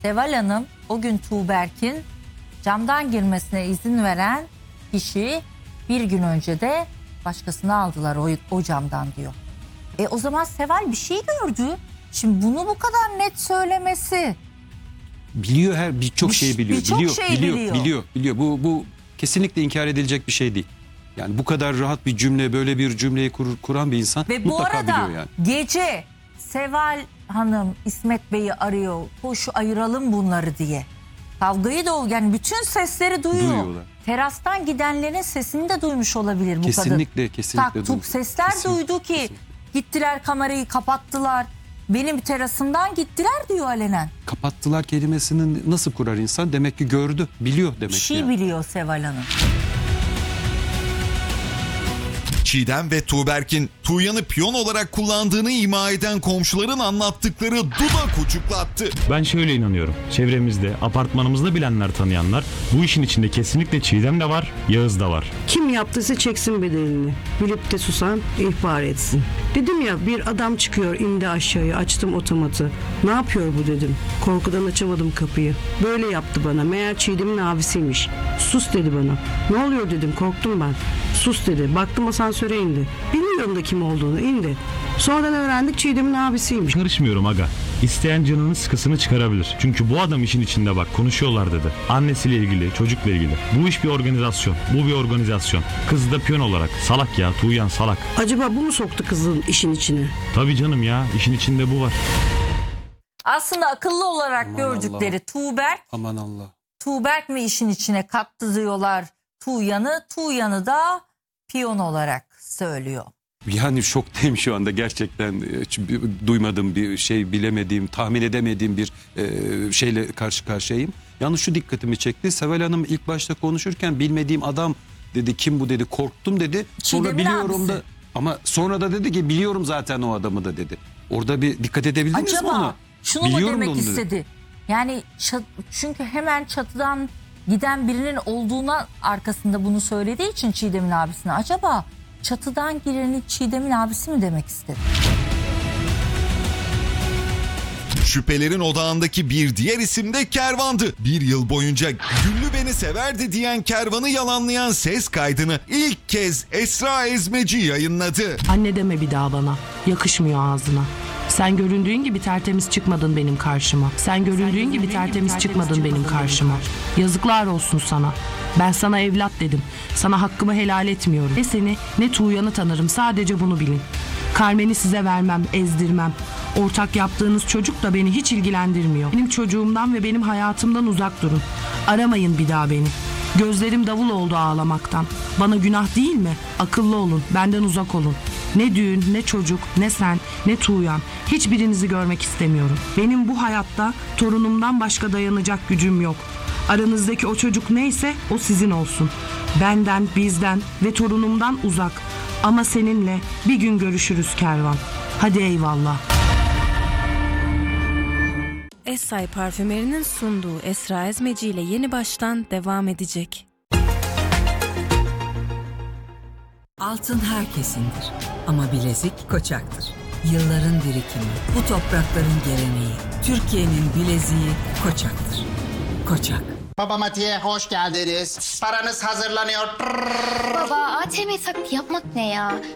Seval Hanım o gün Tuğberk'in camdan girmesine izin veren kişi bir gün önce de başkasını aldılar o camdan diyor. O zaman Seval bir şey gördü. Şimdi bunu bu kadar net söylemesi. Biliyor birçok şeyi biliyor. Birçok şey Biliyor. Bu kesinlikle inkar edilecek bir şey değil. Yani bu kadar rahat bir cümle, böyle bir cümleyi kuran bir insan ve mutlaka biliyor yani. Ve bu arada gece Seval Hanım İsmet Bey'i arıyor. Koş ayıralım bunları diye. Kavgayı da yani bütün sesleri duyuyorlar. Terastan gidenlerin sesini de duymuş olabilir bu kadın. Kesinlikle. Sesler duydu ki kesinlikle. Gittiler kamerayı kapattılar. Benim terasımdan gittiler diyor alenen. Kapattılar kelimesini nasıl kurar insan? Demek ki gördü, biliyor demek. Bir şey biliyor Seval Hanım. Çiğdem ve Tuğberk'in Tuğyan'ı piyon olarak kullandığını ima eden komşuların anlattıkları dudak uçuklattı. Ben şöyle inanıyorum. Çevremizde, apartmanımızda bilenler, tanıyanlar, bu işin içinde kesinlikle Çiğdem de var, Yağız da var. Kim yaptıysa çeksin bedelini. Bilip de susan ihbar etsin. Dedim ya, bir adam çıkıyor, indi aşağıya, açtım otomatı. Ne yapıyor bu dedim. Korkudan açamadım kapıyı. Böyle yaptı bana. Meğer Çiğdem'in abisiymiş. Sus dedi bana. Ne oluyor dedim, korktum ben. Sus dedi. Baktım asansöre indi. Bilmiyorum da kim olduğunu, indi. Sonradan öğrendik Çiğdem'in abisiymiş. Karışmıyorum aga. İsteyen canının sıkısını çıkarabilir. Çünkü bu adam işin içinde, bak konuşuyorlar dedi. Annesiyle ilgili, çocukla ilgili. Bu iş bir organizasyon. Bu bir organizasyon. Kız da piyon olarak. Salak ya, Tuğyan salak. Acaba bu mu soktu kızın işin içine? Tabii canım ya, işin içinde bu var. Aslında akıllı olarak Aman gördükleri Allah. Tuğberk. Aman Allah. Tuğberk mi işin içine kattı diyorlar Tuğyan'ı da piyon olarak söylüyor. Yani şoktayım şu anda gerçekten. Duymadığım bir şey, bilemediğim, tahmin edemediğim bir şeyle karşı karşıyayım. Yalnız şu dikkatimi çekti. Seval Hanım ilk başta konuşurken bilmediğim adam dedi, kim bu dedi, korktum dedi. Sonra Çiğdem'in biliyorum abisi. da, ama sonra da dedi ki biliyorum zaten o adamı da dedi. Orada bir dikkat edebildiniz mi ona? Acaba şunu mu demek istedi? Yani çünkü hemen çatıdan giden birinin olduğuna arkasında bunu söylediği için Çiğdem'in abisine, acaba çatıdan girenin Çiğdem'in abisi mi demek istedi? Şüphelerin odağındaki bir diğer isim de Kervan'dı. Bir yıl boyunca Güllü beni severdi diyen Kervan'ı yalanlayan ses kaydını ilk kez Esra Ezmeci yayınladı. Anne deme bir daha bana. Yakışmıyor ağzına. Sen göründüğün gibi tertemiz çıkmadın benim karşıma. Sen göründüğün gibi tertemiz çıkmadın benim karşıma. Yazıklar olsun sana. Ben sana evlat dedim. Sana hakkımı helal etmiyorum. Ne seni ne Tuğyan'ı tanırım. Sadece bunu bilin. Carmen'i size vermem, ezdirmem. Ortak yaptığınız çocuk da beni hiç ilgilendirmiyor. Benim çocuğumdan ve benim hayatımdan uzak durun. Aramayın bir daha beni. Gözlerim davul oldu ağlamaktan. Bana günah değil mi? Akıllı olun, benden uzak olun. Ne düğün, ne çocuk, ne sen, ne Tuğyan. Hiçbirinizi görmek istemiyorum. Benim bu hayatta torunumdan başka dayanacak gücüm yok. Aranızdaki o çocuk neyse o sizin olsun. Benden, bizden ve torunumdan uzak. Ama seninle bir gün görüşürüz Kervan. Hadi eyvallah. Essay Parfümeri'nin sunduğu Esra Ezmeci ile Yeni Baştan devam edecek. Altın herkesindir ama bilezik Koçak'tır. Yılların birikimi, bu toprakların geleneği. Türkiye'nin bileziği Koçak'tır. Koçak. Baba Mati'ye hoş geldiniz. Paranız hazırlanıyor. Baba ATM taklidi yapmak ne ya?